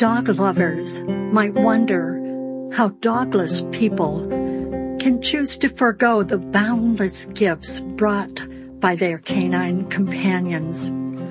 Dog lovers might wonder how dogless people can choose to forgo the boundless gifts brought by their canine companions.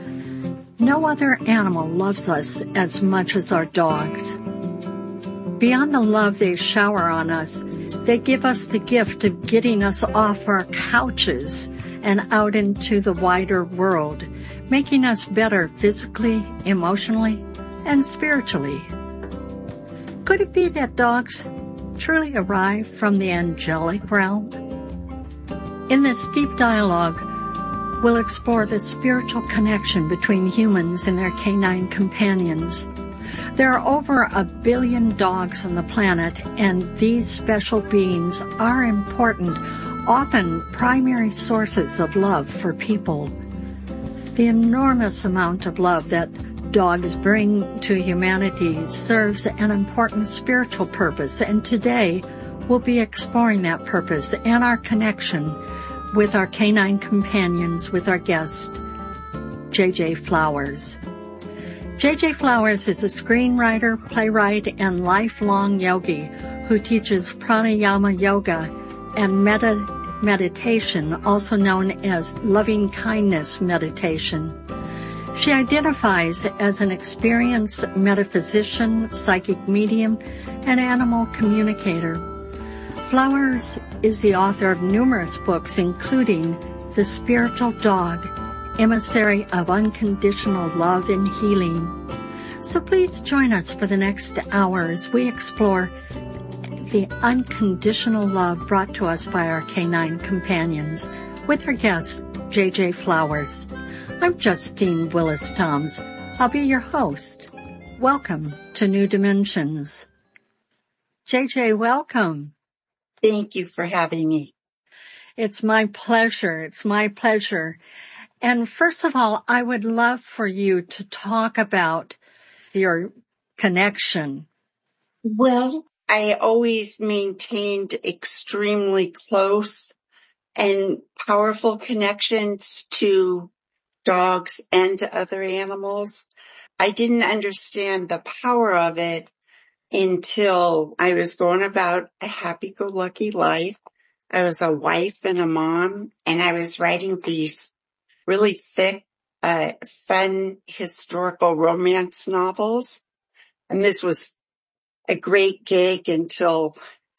No other animal loves us as much as our dogs. Beyond the love they shower on us, they give us the gift of getting us off our couches and out into the wider world, making us better physically, emotionally, and spiritually. Could it be that dogs truly arrive from the angelic realm? In this deep dialogue, we'll explore the spiritual connection between humans and their canine companions. There are over 1 billion dogs on the planet, and these special beings are important, often primary sources of love for people. The enormous amount of love that dogs bring to humanity serves an important spiritual purpose, and today we'll be exploring that purpose and our connection with our canine companions with our guest, J.J. Flowers. J.J. Flowers is a screenwriter, playwright, and lifelong yogi who teaches pranayama yoga and meditation, also known as loving-kindness meditation. She identifies as an experienced metaphysician, psychic medium, and animal communicator. Flowers is the author of numerous books, including The Spiritual Dog, Emissary of Unconditional Love and Healing. So please join us for the next hour as we explore the unconditional love brought to us by our canine companions with our guest, J.J. Flowers. I'm Justine Willis-Toms. I'll be your host. Welcome to New Dimensions. J.J., welcome. Thank you for having me. It's my pleasure. It's my pleasure. And first of all, I would love for you to talk about your connection. Well, I always maintained extremely close and powerful connections to dogs and to other animals. I didn't understand the power of it until I was going about a happy-go-lucky life. I was a wife and a mom, and I was writing these really thick, fun historical romance novels. And this was a great gig until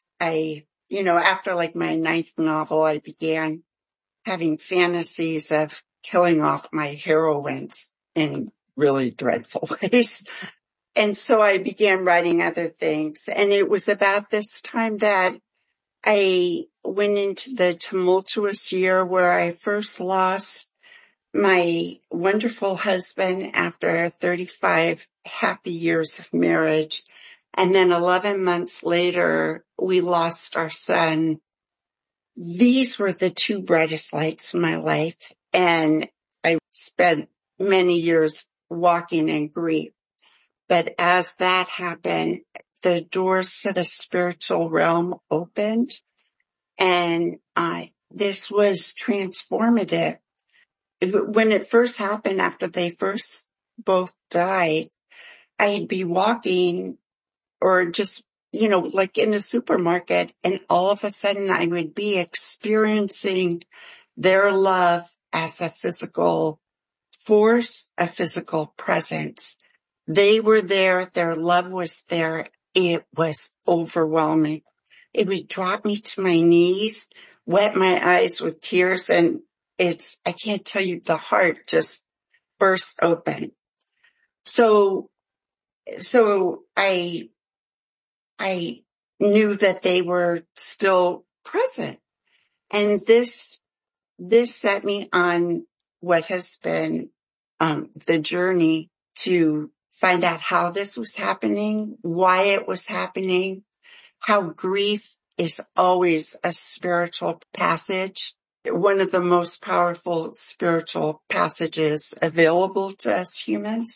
after like my 9th novel, I began having fantasies of killing off my heroines in really dreadful ways. And so I began writing other things. And it was about this time that I went into the tumultuous year where I first lost my wonderful husband after 35 happy years of marriage. And then 11 months later, we lost our son. These were the two brightest lights in my life. And I spent many years walking in grief. But as that happened, the doors to the spiritual realm opened. And this was transformative. When it first happened, after they first both died, I'd be walking or just, like in a supermarket, and all of a sudden I would be experiencing their love as a physical force, a physical presence. They were there. Their love was there. It was overwhelming. It would drop me to my knees, wet my eyes with tears, and I can't tell you, the heart just burst open. So I knew that they were still present. And this set me on what has been, the journey to find out how this was happening, why it was happening, how grief is always a spiritual passage, one of the most powerful spiritual passages available to us humans.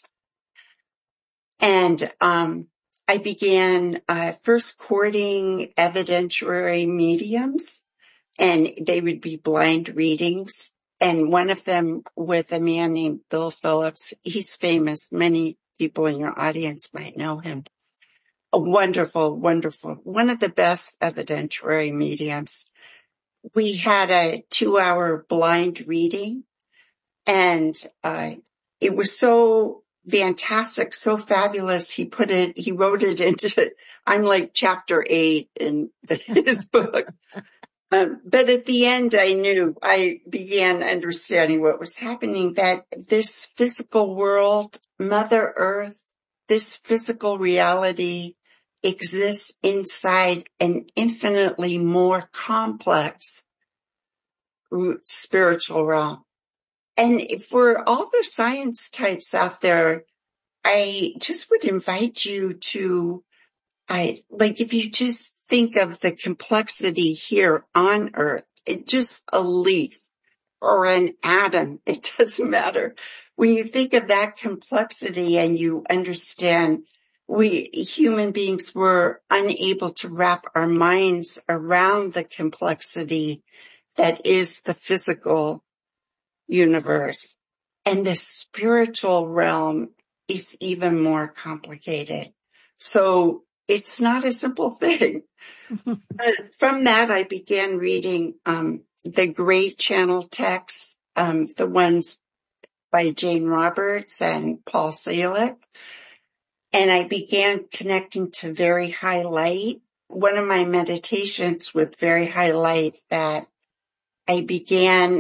And I began first courting evidentiary mediums, and they would be blind readings. And one of them with a man named Bill Phillips. He's famous. Many people in your audience might know him. A wonderful, wonderful, one of the best evidentiary mediums. We had a 2-hour blind reading, and it was so fantastic, so fabulous. He wrote it into, I'm like chapter 8 in his book. But at the end, I began understanding what was happening, that this physical world, Mother Earth, this physical reality exists inside an infinitely more complex spiritual realm. And for all the science types out there, I just would invite you to, if you just think of the complexity here on Earth, just a leaf or an atom, it doesn't matter. When you think of that complexity and you understand we human beings were unable to wrap our minds around the complexity that is the physical universe. And the spiritual realm is even more complicated. So it's not a simple thing. From that, I began reading the great channel texts, the ones by Jane Roberts and Paul Salick. And I began connecting to very high light. One of my meditations with very high light, that I began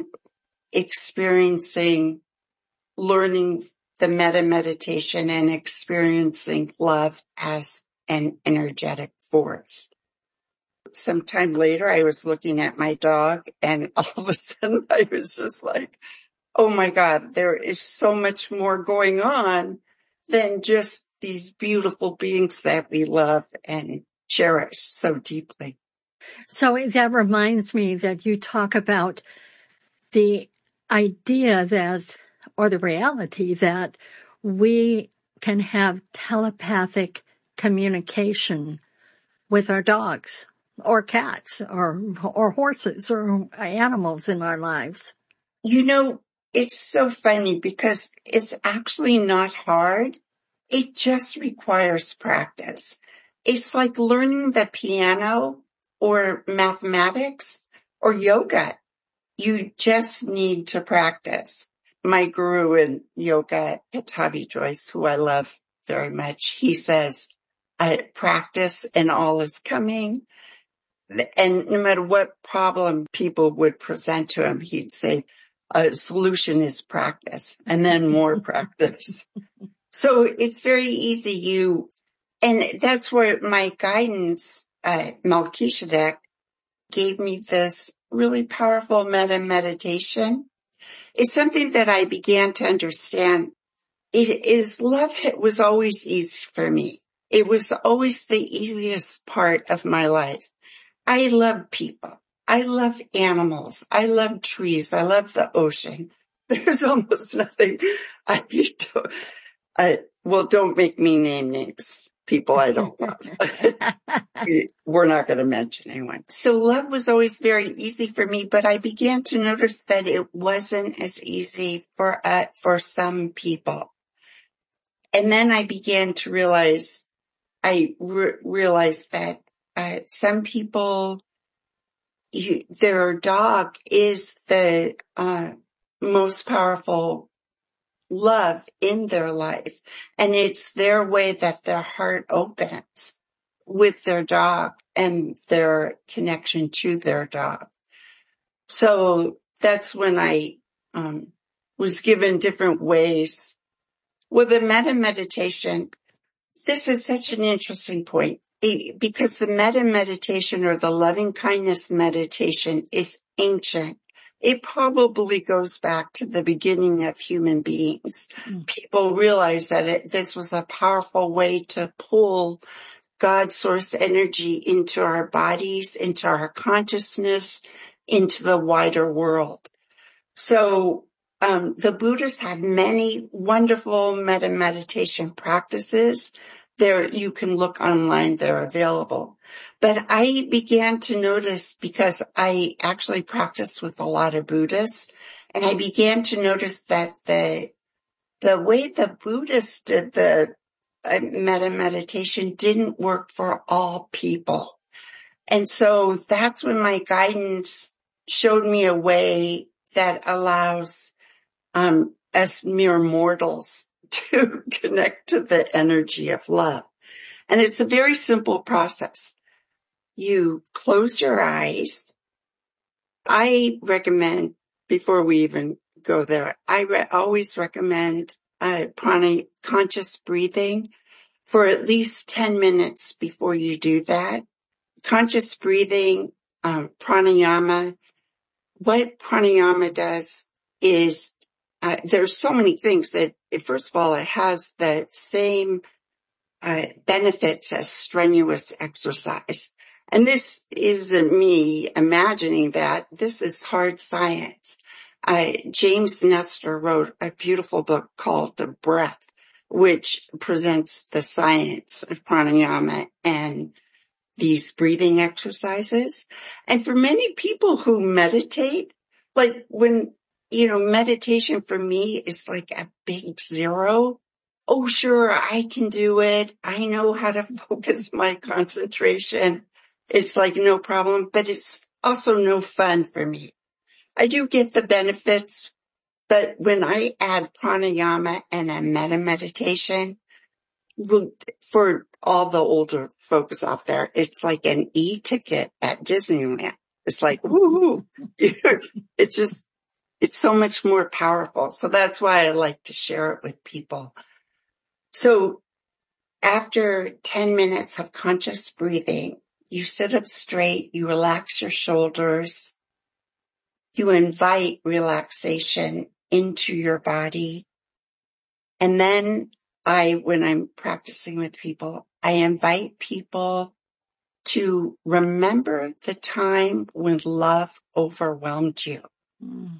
learning the metta meditation and experiencing love as an energetic force. Sometime later, I was looking at my dog, and all of a sudden I was just like, oh my God, there is so much more going on than just these beautiful beings that we love and cherish so deeply. So that reminds me that you talk about the idea that, or the reality that we can have telepathic communication with our dogs or cats or horses or animals in our lives. You know, it's so funny because it's actually not hard. It just requires practice. It's like learning the piano or mathematics or yoga. You just need to practice. My guru in yoga, Pattabhi Jois, who I love very much, he says, practice and all is coming. And no matter what problem people would present to him, he'd say, a solution is practice, and then more practice. So it's very easy. And that's where my guidance, Melchizedek, gave me this really powerful metta meditation. It's something that I began to understand. Love was always easy for me. It was always the easiest part of my life. I love people. I love animals. I love trees. I love the ocean. There's almost nothing don't make me name names. People I don't love. We're not going to mention anyone. So love was always very easy for me, but I began to notice that it wasn't as easy for some people. And then I began to realize, realized that some people, their dog is the most powerful love in their life. And it's their way that their heart opens with their dog and their connection to their dog. So that's when I was given different ways. With the metta meditation, this is such an interesting point, because the metta meditation or the loving kindness meditation is ancient. It probably goes back to the beginning of human beings. People realized that this was a powerful way to pull God's source energy into our bodies, into our consciousness, into the wider world. So the Buddhists have many wonderful metta meditation practices. You can look online, they're available. But I began to notice, because I actually practiced with a lot of Buddhists, and I began to notice that the the way the Buddhists did the metta meditation didn't work for all people. And so that's when my guidance showed me a way that allows us mere mortals to connect to the energy of love. And it's a very simple process. You close your eyes. I recommend, before we even go there, I always recommend conscious breathing for at least 10 minutes before you do that. Conscious breathing, pranayama. What pranayama does is, there's so many things that, first of all, it has the same benefits as strenuous exercise. And this isn't me imagining that. This is hard science. James Nestor wrote a beautiful book called The Breath, which presents the science of pranayama and these breathing exercises. And for many people who meditate, like when, meditation for me is like a big zero. Oh, sure, I can do it. I know how to focus my concentration. It's like no problem, but it's also no fun for me. I do get the benefits, but when I add pranayama and a metta meditation, for all the older folks out there, it's like an e-ticket at Disneyland. It's like, woohoo! It's so much more powerful. So that's why I like to share it with people. So after 10 minutes of conscious breathing, you sit up straight, you relax your shoulders, you invite relaxation into your body. And then when I'm practicing with people, I invite people to remember the time when love overwhelmed you. Mm.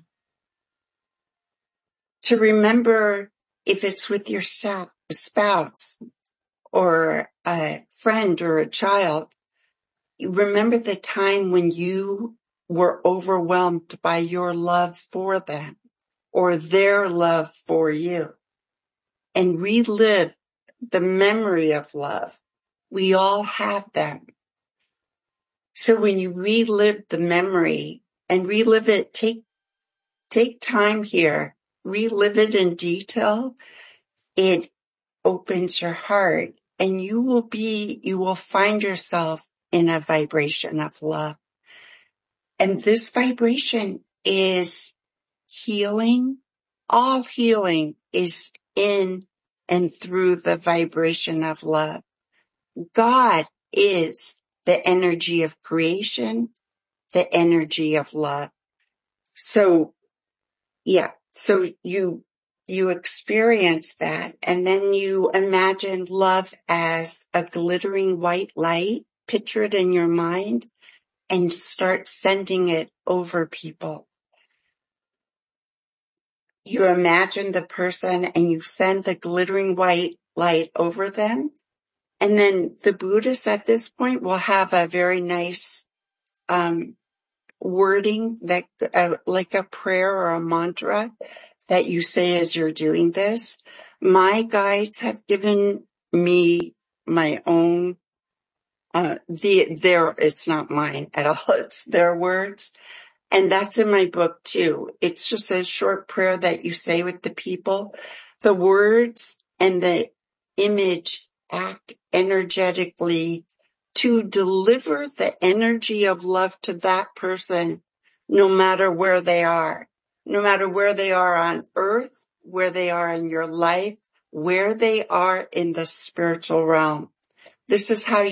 To remember if it's with yourself, a spouse, or a friend or a child, you remember the time when you were overwhelmed by your love for them or their love for you, and relive the memory of love. We all have them. So when you relive the memory and relive it, take time here, relive it in detail. It opens your heart and you will find yourself in a vibration of love. And this vibration is healing. All healing is in and through the vibration of love. God is the energy of creation, the energy of love. So, yeah, so you experience that, and then you imagine love as a glittering white light, picture it in your mind, and start sending it over people. You imagine the person and you send the glittering white light over them. And then the Buddhists at this point will have a very nice wording that like a prayer or a mantra that you say as you're doing this. My guides have given me my own it's not mine at all, it's their words. And that's in my book too. It's just a short prayer that you say with the people. The words and the image act energetically to deliver the energy of love to that person, no matter where they are on earth, where they are in your life, where they are in the spiritual realm. This is how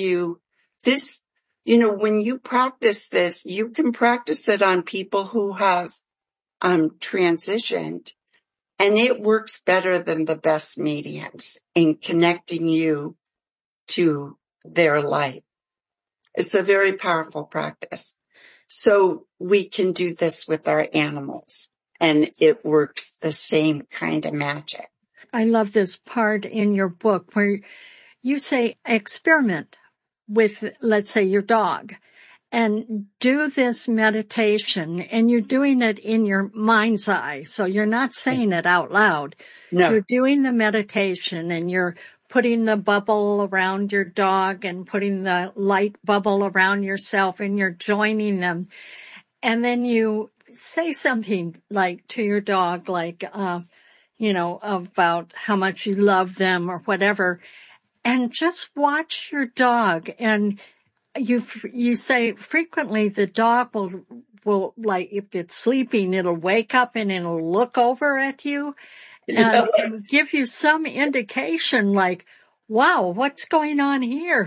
when you practice this, you can practice it on people who have transitioned, and it works better than the best mediums in connecting you to their life. It's a very powerful practice. So we can do this with our animals, and it works the same kind of magic. I love this part in your book where you say experiment with, let's say, your dog, and do this meditation, and you're doing it in your mind's eye. So you're not saying it out loud. No. You're doing the meditation and you're putting the bubble around your dog and putting the light bubble around yourself, and you're joining them. And then you say something like to your dog, like, about how much you love them or whatever, and just watch your dog. And you say frequently the dog will like, if it's sleeping, it'll wake up and it'll look over at you and give you some indication like, wow, what's going on here?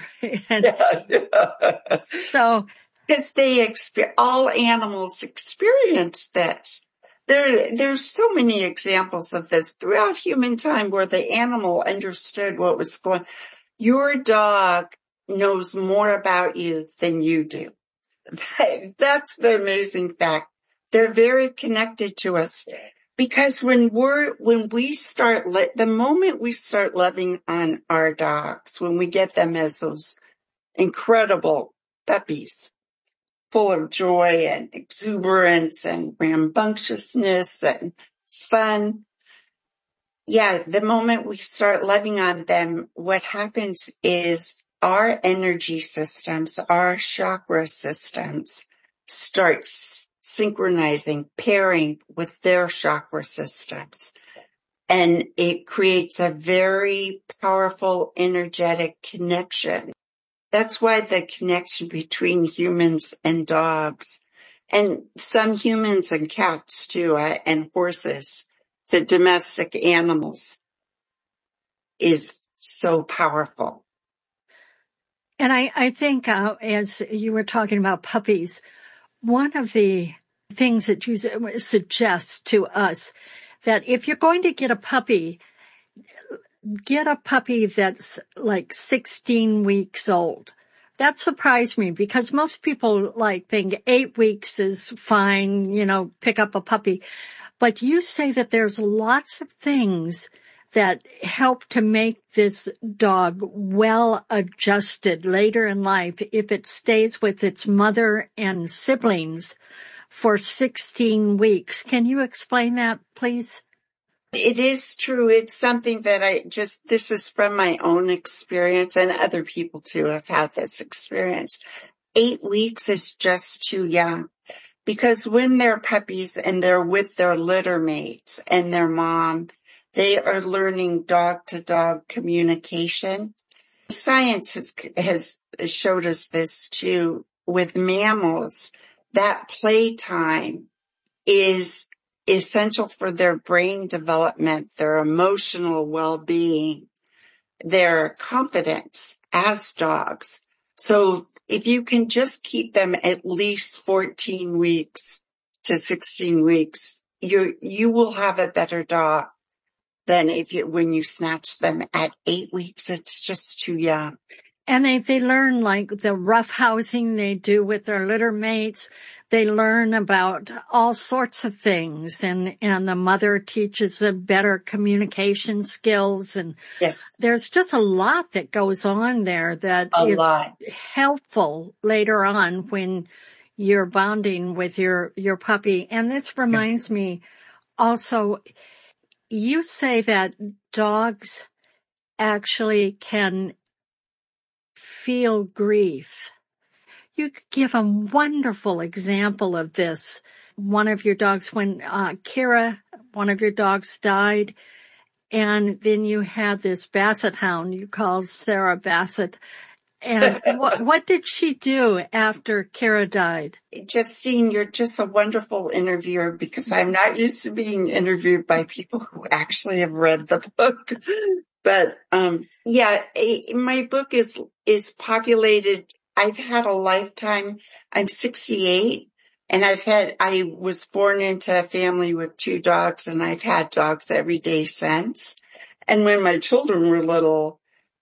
So, because all animals experience this. There's so many examples of this throughout human time where the animal understood what was going. Your dog knows more about you than you do. That's the amazing fact. They're very connected to us because the moment we start loving on our dogs, when we get them as those incredible puppies, full of joy and exuberance and rambunctiousness and fun. Yeah, the moment we start loving on them, what happens is our energy systems, our chakra systems start synchronizing, pairing with their chakra systems. And it creates a very powerful energetic connection. That's why the connection between humans and dogs, and some humans and cats too, and horses, the domestic animals, is so powerful. And I think as you were talking about puppies, one of the things that you suggest to us, that if you're going to get a puppy that's like 16 weeks old. That surprised me because most people think 8 weeks is fine, pick up a puppy. But you say that there's lots of things that help to make this dog well adjusted later in life if it stays with its mother and siblings for 16 weeks. Can you explain that, please? It is true. It's something that this is from my own experience, and other people too have had this experience. 8 weeks is just too young, because when they're puppies and they're with their litter mates and their mom, they are learning dog-to-dog communication. Science has showed us this too. With mammals, that playtime is essential for their brain development, their emotional well-being, their confidence as dogs. So if you can just keep them at least 14 weeks to 16 weeks, you will have a better dog than when you snatch them at 8 weeks. It's just too young. And they learn the rough housing they do with their litter mates. They learn about all sorts of things, and the mother teaches them better communication skills. And yes, there's just a lot that goes on there that is helpful later on when you're bonding with your puppy. And this reminds me also, you say that dogs actually can feel grief. You could give a wonderful example of this. One of your dogs, when Kira, one of your dogs died, and then you had this Basset hound you called Sarah Bassett. And what did she do after Kira died? You're just a wonderful interviewer, because I'm not used to being interviewed by people who actually have read the book. But, my book is populated. I've had a lifetime. I'm 68, and I was born into a family with 2 dogs, and I've had dogs every day since. And when my children were little,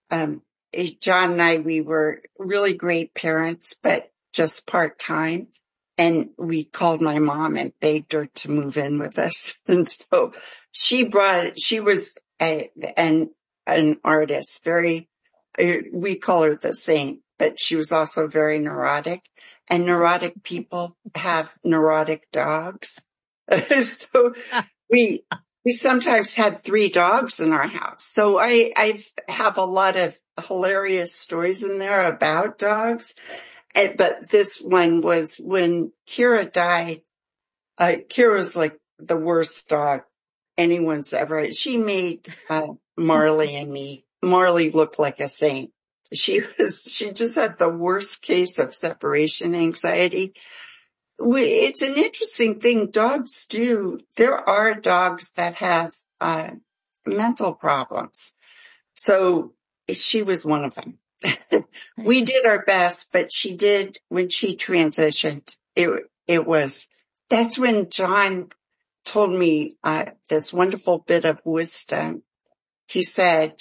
John and I, we were really great parents, but just part-time. And we called my mom and begged her to move in with us. And so she was an artist, we call her the saint. but she was also very neurotic. And neurotic people have neurotic dogs. So we sometimes had 3 dogs in our house. So I have a lot of hilarious stories in there about dogs. But this one was when Kira died. Kira's like the worst dog anyone's ever. She made Marley and me. Marley looked like a saint. She just had the worst case of separation anxiety. It's an interesting thing dogs do. There are dogs that have mental problems. So she was one of them. We did our best, but she did, when she transitioned, that's when John told me this wonderful bit of wisdom. He said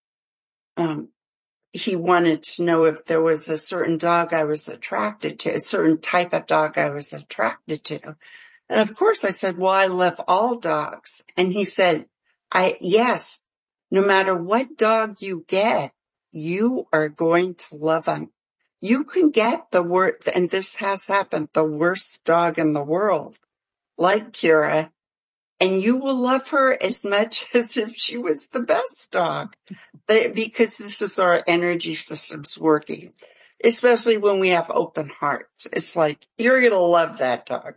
he wanted to know if there was a certain dog I was attracted to, a certain type of dog I was attracted to. And of course I said, well, I love all dogs. And he said, yes, no matter what dog you get, you are going to love them. You can get the worst, and this has happened, the worst dog in the world, like Kira, and you will love her as much as if she was the best dog. Because this is our energy systems working, especially when we have open hearts. It's like, you're going to love that dog.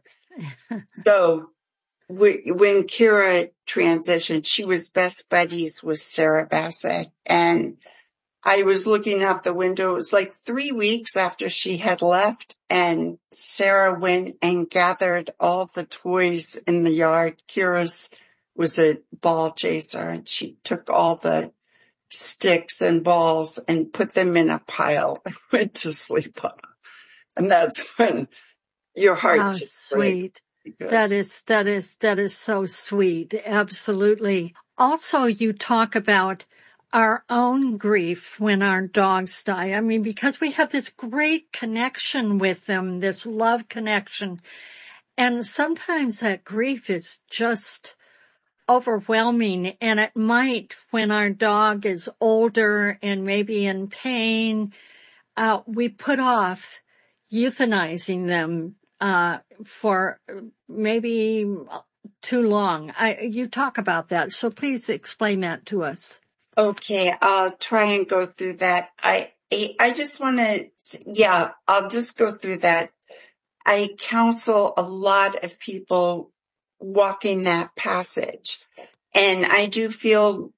So when Kira transitioned, she was best buddies with Sarah Bassett. And I was looking out the window. It was like 3 weeks after she had left, and Sarah went and gathered all the toys in the yard. Kira's was a ball chaser, and she took all the sticks and balls and put them in a pile and went to sleep on them. And that's when your heart How sweet. That is so sweet. Absolutely. Also, you talk about our own grief when our dogs die. I mean, because we have this great connection with them, this love connection. And sometimes that grief is just overwhelming, and it might, when our dog is older and maybe in pain, we put off euthanizing them for maybe too long. You talk about that, so please explain that to us. Okay, I'll try and go through that. I just want to, I'll just go through that. I counsel a lot of people walking that passage. And I do feel,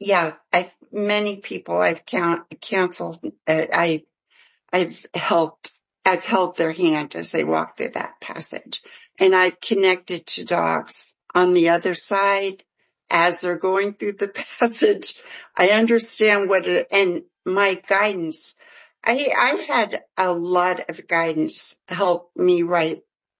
many people I've counseled, I've held their hand as they walk through that passage. And I've connected to dogs on the other side as they're going through the passage. I understand and my guidance, I had a lot of guidance help me write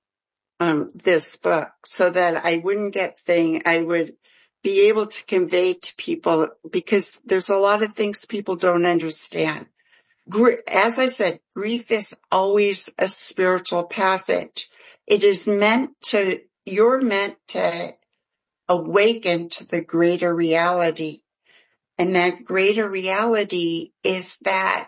this book so that I wouldn't I would be able to convey to people, because there's a lot of things people don't understand. As I said, grief is always a spiritual passage. You're meant to awaken to the greater reality. And that greater reality is that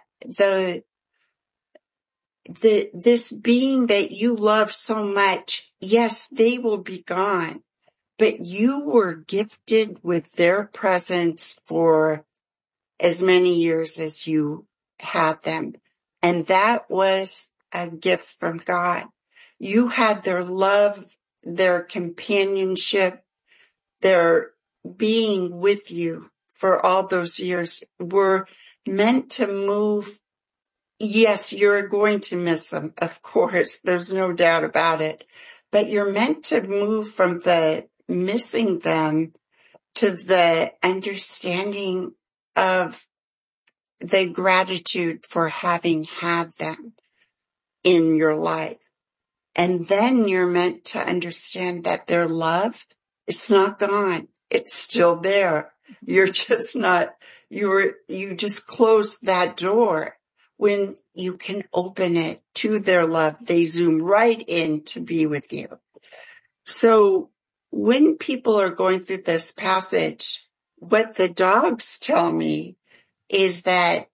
this being that you love so much, yes, they will be gone, but you were gifted with their presence for as many years as you had them. And that was a gift from God. You had their love, their companionship, their being with you for all those years. Were meant to move. Yes, you're going to miss them, of course. There's no doubt about it. But you're meant to move from the missing them to the understanding of the gratitude for having had them in your life. And then you're meant to understand that their love, it's not gone. It's still there. You're just not, you just closed that door. When you can open it to their love, they zoom right in to be with you. So when people are going through this passage, what the dogs tell me is that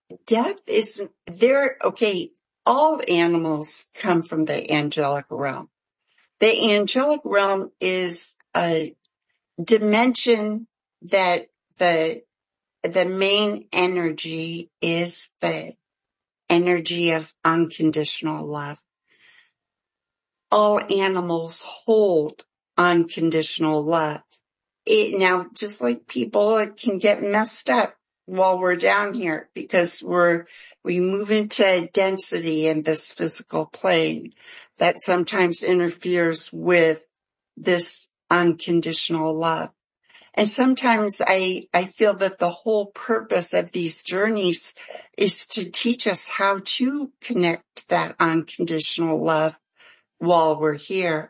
death isn't there. Okay. All animals come from the angelic realm. The angelic realm is a dimension that the main energy is the energy of unconditional love. All animals hold unconditional love. Now, just like people, it can get messed up while we're down here because we move into density in this physical plane that sometimes interferes with this unconditional love. And sometimes I feel that the whole purpose of these journeys is to teach us how to connect that unconditional love while we're here.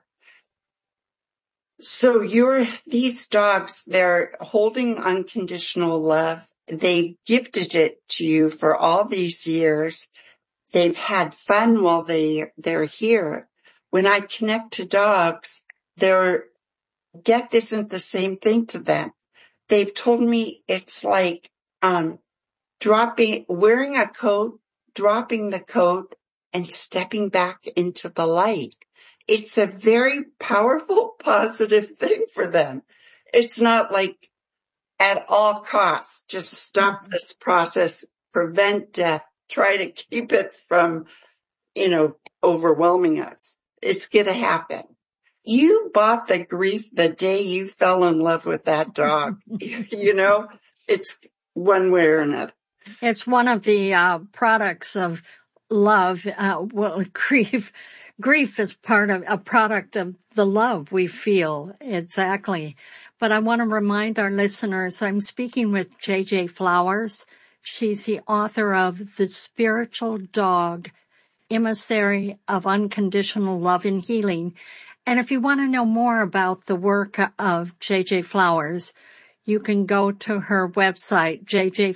So these dogs, they're holding unconditional love. They've gifted it to you for all these years. They've had fun while they're here. When I connect to dogs, their death isn't the same thing to them. They've told me it's like, wearing a coat, dropping the coat, and stepping back into the light. It's a very powerful, positive thing for them. It's not like at all costs, just stop this process, prevent death, try to keep it from, overwhelming us. It's going to happen. You bought the grief the day you fell in love with that dog. It's one way or another. It's one of the products of love. Grief is a product of the love we feel. Exactly. But I want to remind our listeners, I'm speaking with J.J. Flowers. She's the author of The Spiritual Dog, Emissary of Unconditional Love and Healing. And if you want to know more about the work of J.J. Flowers, you can go to her website,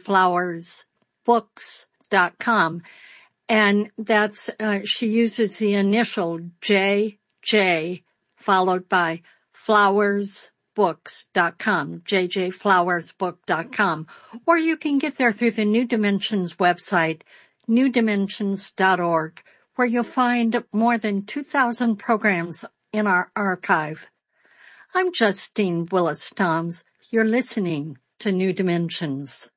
jjflowersbooks.com. And that's, she uses the initial JJ followed by flowersbooks.com, jjflowersbook.com. Or you can get there through the New Dimensions website, newdimensions.org, where you'll find more than 2,000 programs in our archive. I'm Justine Willis-Toms. You're listening to New Dimensions.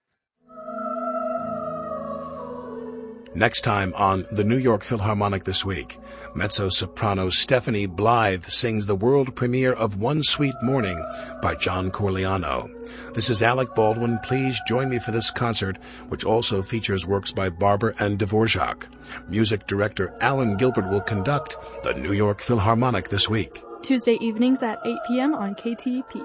Next time on the New York Philharmonic This Week, mezzo-soprano Stephanie Blythe sings the world premiere of One Sweet Morning by John Corigliano. This is Alec Baldwin. Please join me for this concert, which also features works by Barber and Dvorak. Music director Alan Gilbert will conduct the New York Philharmonic This Week. Tuesday evenings at 8 p.m. on KTEP.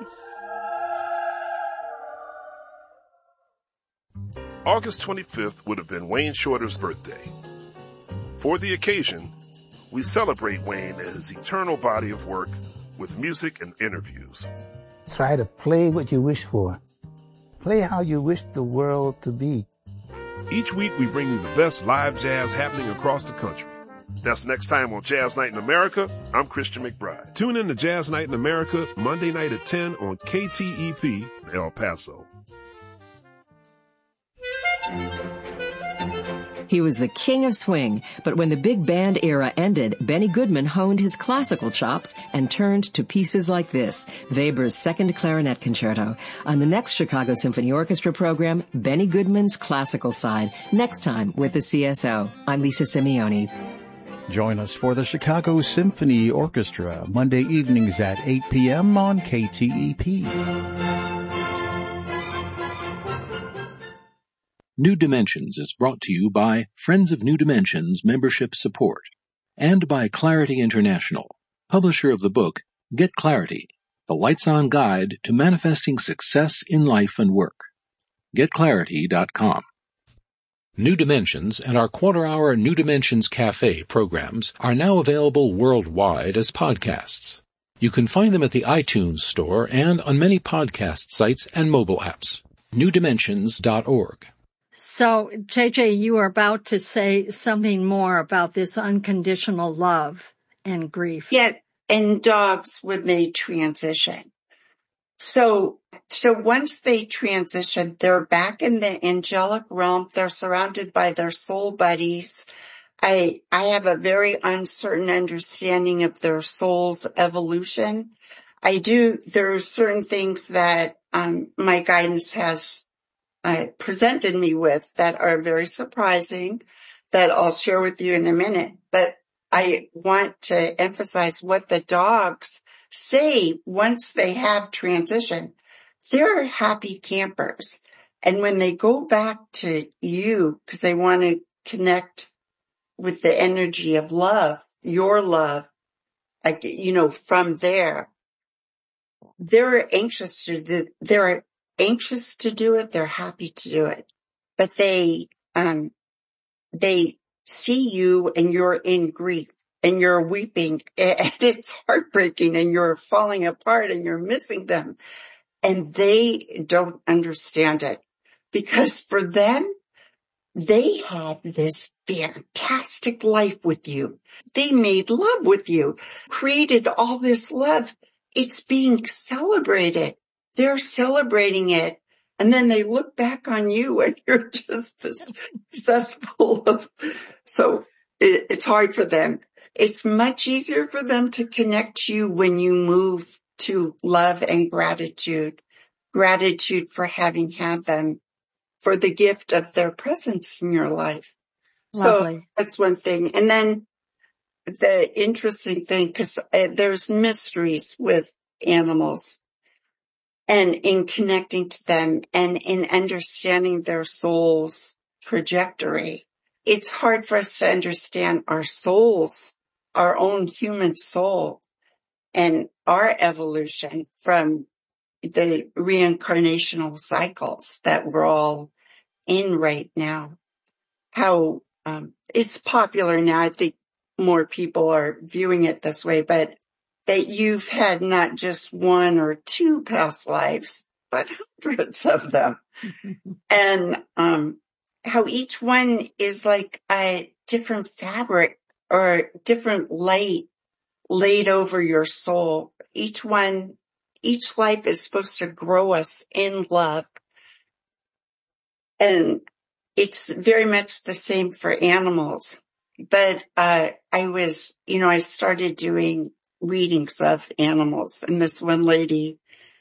August 25th would have been Wayne Shorter's birthday. For the occasion, we celebrate Wayne and his eternal body of work with music and interviews. Try to play what you wish for. Play how you wish the world to be. Each week we bring you the best live jazz happening across the country. That's next time on Jazz Night in America. I'm Christian McBride. Tune in to Jazz Night in America Monday night at 10 on KTEP El Paso. He was the king of swing, but when the big band era ended, Benny Goodman honed his classical chops and turned to pieces like this, Weber's Second Clarinet Concerto. On the next Chicago Symphony Orchestra program, Benny Goodman's classical side, next time with the CSO. I'm Lisa Simeone. Join us for the Chicago Symphony Orchestra, Monday evenings at 8 p.m. on KTEP. New Dimensions is brought to you by Friends of New Dimensions Membership Support and by Clarity International, publisher of the book Get Clarity, the Lights-On Guide to Manifesting Success in Life and Work. GetClarity.com. New Dimensions and our quarter-hour New Dimensions Cafe programs are now available worldwide as podcasts. You can find them at the iTunes Store and on many podcast sites and mobile apps. NewDimensions.org. So, JJ, you were about to say something more about this unconditional love and grief. Yeah, and dogs when they transition. So once they transition, they're back in the angelic realm. They're surrounded by their soul buddies. I have a very uncertain understanding of their soul's evolution. There are certain things that, my guidance has, presented me with that are very surprising that I'll share with you in a minute. But I want to emphasize what the dogs say once they have transition. They're happy campers. And when they go back to you, because they want to connect with the energy of love, your love, like, from there, they're anxious to do it. They're happy to do it, but they see you and you're in grief and you're weeping and it's heartbreaking and you're falling apart and you're missing them. And they don't understand it because for them, they had this fantastic life with you. They made love with you, created all this love. It's being celebrated. They're celebrating it. And then they look back on you and you're just this cesspool of, so it's hard for them. It's much easier for them to connect to you when you move to love and gratitude. Gratitude for having had them, for the gift of their presence in your life. Lovely. So that's one thing. And then the interesting thing, because there's mysteries with animals and in connecting to them and in understanding their soul's trajectory. It's hard for us to understand our souls, our own human soul, and our evolution from the reincarnational cycles that we're all in right now. How it's popular now. I think more people are viewing it this way, but that you've had not just one or two past lives, but hundreds of them. And how each one is like a different fabric or different light laid over your soul. Each life is supposed to grow us in love. And it's very much the same for animals. But I started doing readings of animals. And this one lady,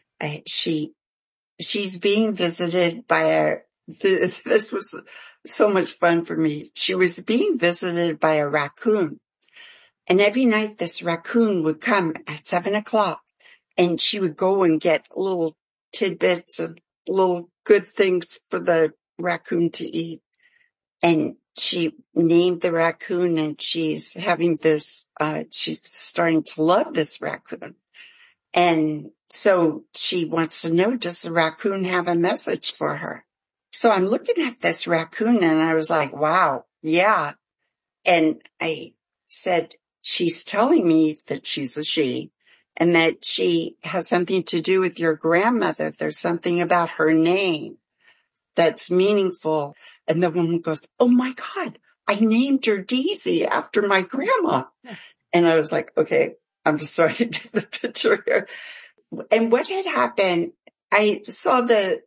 she's being visited by this was so much fun for me. She was being visited by a raccoon. And every night this raccoon would come at 7:00 and she would go and get little tidbits of little good things for the raccoon to eat. And she named the raccoon and she's having this, she's starting to love this raccoon. And so she wants to know, does the raccoon have a message for her? So I'm looking at this raccoon and I was like, wow, yeah. And I said, she's telling me that she's a she and that she has something to do with your grandmother. There's something about her name that's meaningful. And the woman goes, oh my God, I named her Daisy after my grandma. And I was like, okay, I'm starting to get the picture here. And what had happened, I saw the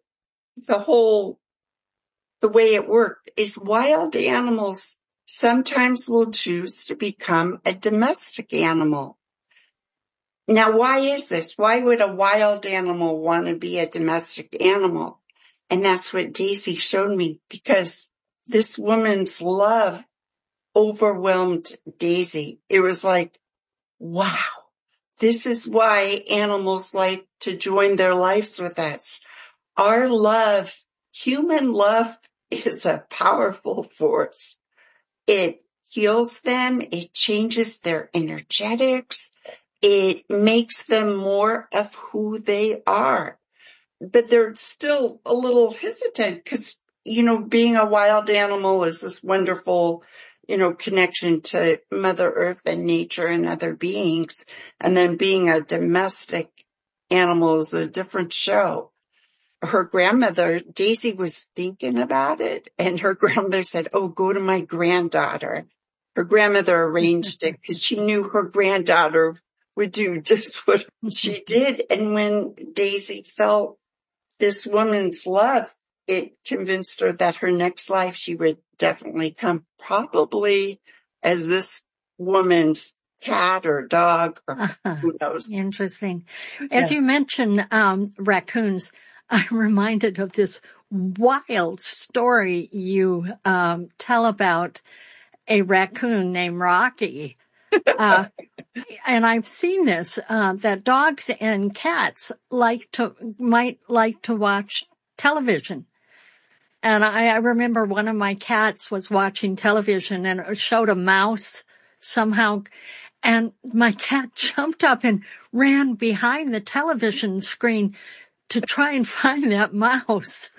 way it worked is wild animals sometimes will choose to become a domestic animal. Now, why is this? Why would a wild animal want to be a domestic animal? And that's what Daisy showed me, because this woman's love overwhelmed Daisy. It was like, wow, this is why animals like to join their lives with us. Our love, human love, is a powerful force. It heals them. It changes their energetics. It makes them more of who they are. But they're still a little hesitant because, being a wild animal is this wonderful, connection to Mother Earth and nature and other beings. And then being a domestic animal is a different show. Her grandmother, Daisy, was thinking about it, and her grandmother said, oh, go to my granddaughter. Her grandmother arranged it because she knew her granddaughter would do just what she did. And when Daisy felt this woman's love, it convinced her that her next life she would definitely come probably as this woman's cat or dog or who knows. Interesting. As you mentioned raccoons, I'm reminded of this wild story you tell about a raccoon named Rocky. And I've seen this, that dogs and cats might like to watch television. And I remember one of my cats was watching television and it showed a mouse somehow. And my cat jumped up and ran behind the television screen to try and find that mouse.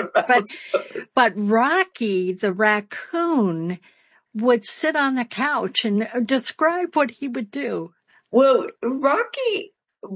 But Rocky, the raccoon, would sit on the couch and describe what he would do. Well, Rocky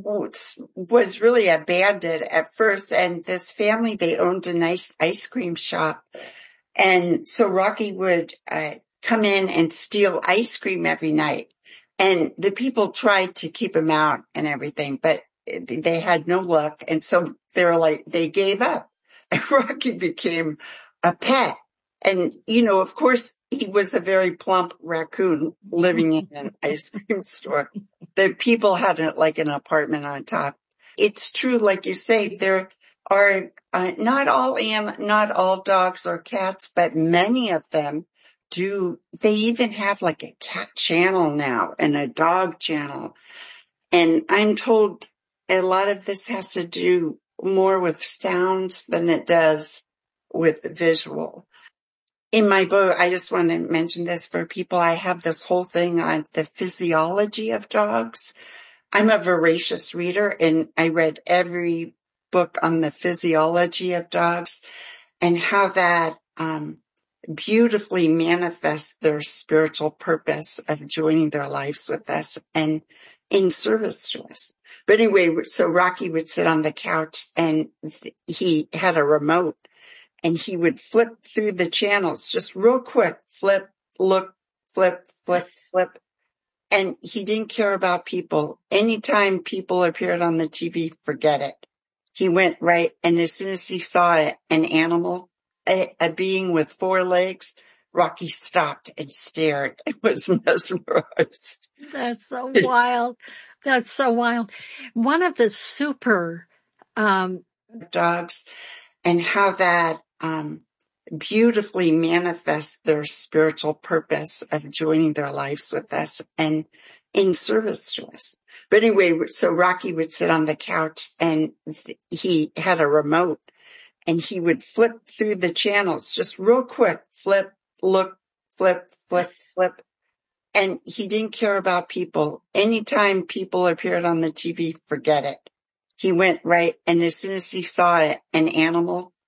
was really a bandit at first, and this family, they owned a nice ice cream shop. And so Rocky would come in and steal ice cream every night. And the people tried to keep him out and everything, but they had no luck. And so they gave up. And Rocky became a pet. And, of course, he was a very plump raccoon living in an ice cream store. The people had an apartment on top. It's true, like you say, there are not all dogs or cats, but many of them do. They even have a cat channel now and a dog channel. And I'm told a lot of this has to do more with sounds than it does with visual. In my book, I just want to mention this for people. I have this whole thing on the physiology of dogs. I'm a voracious reader, and I read every book on the physiology of dogs and how that beautifully manifests their spiritual purpose of joining their lives with us and in service to us. But anyway, so Rocky would sit on the couch and he had a remote. And he would flip through the channels just real quick. Flip, look, flip, flip, flip. And he didn't care about people. Anytime people appeared on the TV, forget it. He went right. And as soon as he saw an animal, a being with 4 legs, Rocky stopped and stared and was mesmerized. That's so wild. That's so wild. One of the super dogs and how that beautifully manifest their spiritual purpose of joining their lives with us and in service to us. But anyway, so Rocky would sit on the couch and he had a remote and he would flip through the channels just real quick. Flip, look, flip, flip, flip. And he didn't care about people. Anytime people appeared on the TV, forget it. He went right. And as soon as he saw an animal,